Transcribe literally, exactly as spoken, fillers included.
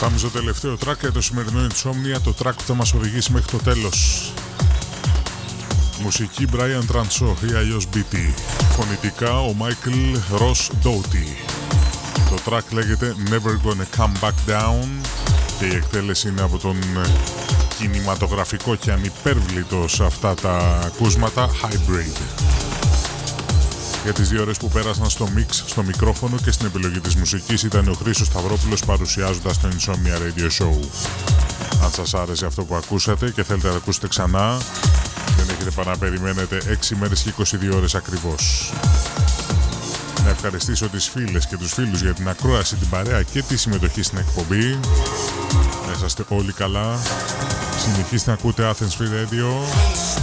Πάμε στο τελευταίο track για το σημερινό Insomnia, το track που θα μας οδηγήσει μέχρι το τέλος. Μουσική Brian Transo ή αλλιώς μπι τι. Φωνητικά ο Michael Ross Doughty. Το track λέγεται Never Gonna Come Back Down και η εκτέλεση είναι από τον κινηματογραφικό και ανυπέρβλητο σε αυτά τα ακούσματα Hybrid. Για τις δύο ώρες που πέρασαν στο μίξ, στο μικρόφωνο και στην επιλογή της μουσικής ήταν ο Χρήστος Σταυρόπουλος παρουσιάζοντας το Insomnia Radio Show. Αν σας άρεσε αυτό που ακούσατε και θέλετε να το ακούσετε ξανά, δεν έχετε παρά να περιμένετε έξι μέρες και είκοσι δύο ώρες ακριβώς. Να ευχαριστήσω τις φίλες και τους φίλους για την ακρόαση, την παρέα και τη συμμετοχή στην εκπομπή. Να είσαστε όλοι καλά. Συνεχίστε να ακούτε Athens Free Radio.